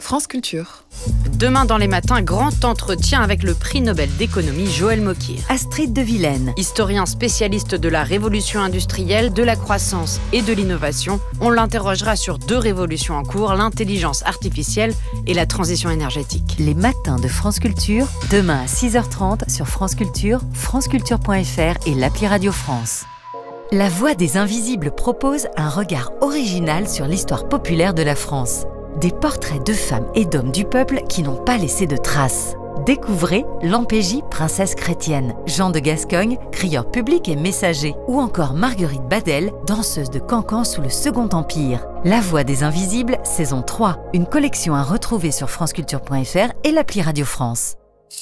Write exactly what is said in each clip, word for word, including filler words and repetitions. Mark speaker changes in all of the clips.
Speaker 1: France Culture.
Speaker 2: Demain dans les matins, grand entretien avec le prix Nobel d'économie Joël Mokyr.
Speaker 3: Astrid de Vilaine.
Speaker 2: Historien spécialiste de la révolution industrielle, de la croissance et de l'innovation, on l'interrogera sur deux révolutions en cours, l'intelligence artificielle et la transition énergétique.
Speaker 3: Les matins de France Culture, demain à six heures trente sur France Culture, franceculture point f r et l'appli Radio France. La Voix des Invisibles propose un regard original sur l'histoire populaire de la France. Des portraits de femmes et d'hommes du peuple qui n'ont pas laissé de traces. Découvrez Lampégie, princesse chrétienne, Jean de Gascogne, crieur public et messager, ou encore Marguerite Badel, danseuse de cancan sous le Second Empire. La Voix des Invisibles, saison trois, une collection à retrouver sur franceculture point f r et l'appli Radio France.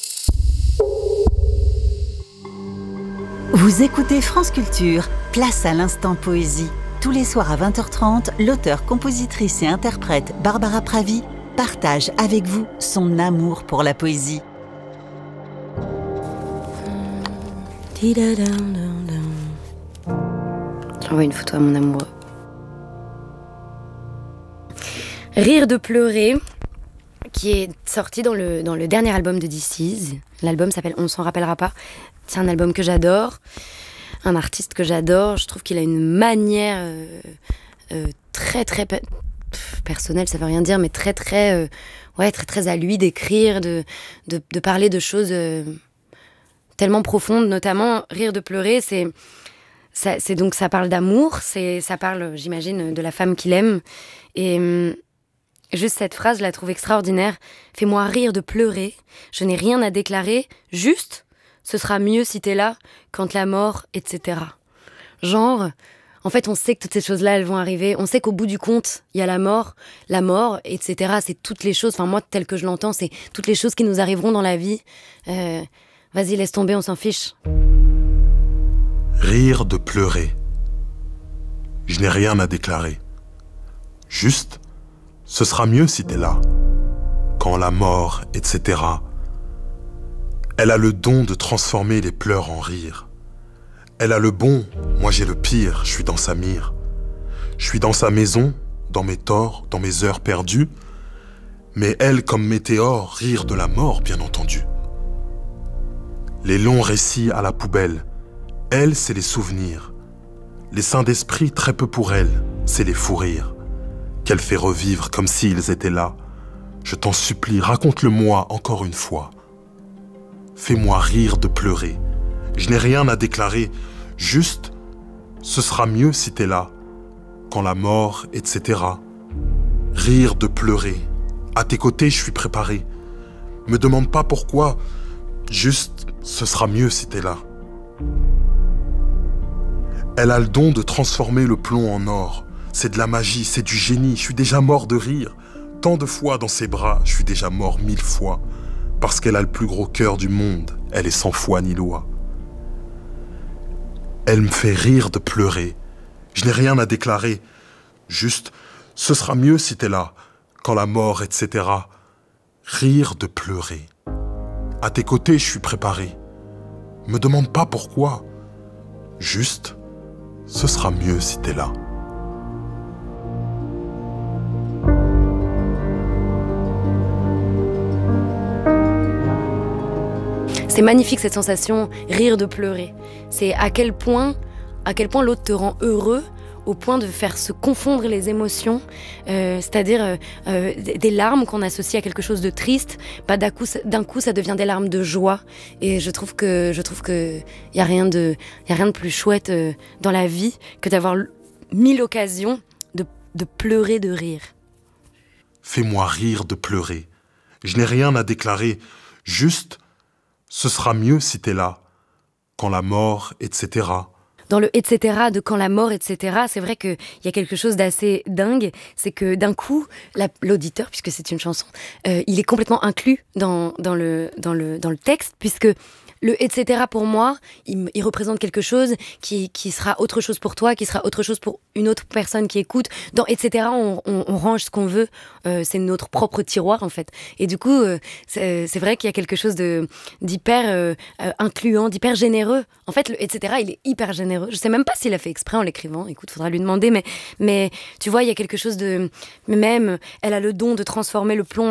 Speaker 4: Vous écoutez France Culture, place à l'instant poésie. Tous les soirs à vingt heures trente, l'auteure, compositrice et interprète Barbara Pravi partage avec vous son amour pour la poésie.
Speaker 5: J'envoie une photo à mon amoureux. Rire de pleurer, qui est sorti dans le, dans le dernier album de This Is. L'album s'appelle On s'en rappellera pas. C'est un album que j'adore. Un artiste que j'adore, je trouve qu'il a une manière euh, euh, très très pe- personnelle, ça veut rien dire, mais très très euh, ouais très très à lui d'écrire, de de, de parler de choses euh, tellement profondes, notamment Rire de pleurer, c'est ça, c'est donc ça parle d'amour, c'est ça parle, j'imagine, de la femme qu'il aime, et hum, juste cette phrase, je la trouve extraordinaire. Fais-moi rire de pleurer, je n'ai rien à déclarer, juste. Ce sera mieux si t'es là, quand la mort, et cetera. Genre, en fait, on sait que toutes ces choses-là, elles vont arriver. On sait qu'au bout du compte, il y a la mort, la mort, et cetera. C'est toutes les choses, enfin moi, tel que je l'entends, c'est toutes les choses qui nous arriveront dans la vie. Euh, vas-y, laisse tomber, on s'en fiche.
Speaker 6: Rire de pleurer. Je n'ai rien à déclarer. Juste, ce sera mieux si t'es là. Quand la mort, et cetera. Elle a le don de transformer les pleurs en rire. Elle a le bon, moi j'ai le pire, je suis dans sa mire. Je suis dans sa maison, dans mes torts, dans mes heures perdues. Mais elle, comme météore, rire de la mort, bien entendu. Les longs récits à la poubelle, elle, c'est les souvenirs. Les saints d'esprit, très peu pour elle, c'est les fous rires. Qu'elle fait revivre comme s'ils étaient là. Je t'en supplie, raconte-le-moi encore une fois. Fais-moi rire de pleurer. Je n'ai rien à déclarer. Juste, ce sera mieux si t'es là. Quand la mort, et cetera. Rire de pleurer. À tes côtés, je suis préparé. Me demande pas pourquoi. Juste, ce sera mieux si t'es là. Elle a le don de transformer le plomb en or. C'est de la magie, c'est du génie. Je suis déjà mort de rire. Tant de fois dans ses bras, je suis déjà mort mille fois. Parce qu'elle a le plus gros cœur du monde, elle est sans foi ni loi. Elle me fait rire de pleurer. Je n'ai rien à déclarer. Juste, ce sera mieux si t'es là, quand la mort, et cetera. Rire de pleurer. À tes côtés, je suis préparé. Me demande pas pourquoi. Juste, ce sera mieux si t'es là.
Speaker 5: C'est magnifique cette sensation, rire de pleurer. C'est à quel point, à quel point l'autre te rend heureux, au point de faire se confondre les émotions, euh, c'est-à-dire euh, euh, des larmes qu'on associe à quelque chose de triste, bah, d'un coup, d'un coup ça devient des larmes de joie. Et je trouve que je trouve que y a rien de y a rien de plus chouette euh, dans la vie que d'avoir mille occasions de, de pleurer de rire.
Speaker 6: Fais-moi rire de pleurer. Je n'ai rien à déclarer, juste. Ce sera mieux si t'es là, quand la mort, et cetera.
Speaker 5: Dans le et cetera de quand la mort, et cetera, c'est vrai qu'il y a quelque chose d'assez dingue, c'est que d'un coup, la, l'auditeur, puisque c'est une chanson, euh, il est complètement inclus dans, dans, le, dans, le, dans le texte, puisque le et cetera pour moi, il, il représente quelque chose qui, qui sera autre chose pour toi, qui sera autre chose pour une autre personne qui écoute. Dans et cetera, on, on, on range ce qu'on veut. Euh, c'est notre propre tiroir, en fait. Et du coup, euh, c'est, c'est vrai qu'il y a quelque chose de, d'hyper euh, euh, incluant, d'hyper généreux. En fait, le et cetera, il est hyper généreux. Je sais même pas s'il a fait exprès en l'écrivant. Écoute, faudra lui demander. Mais, mais tu vois, il y a quelque chose de... Même, elle a le don de transformer le plomb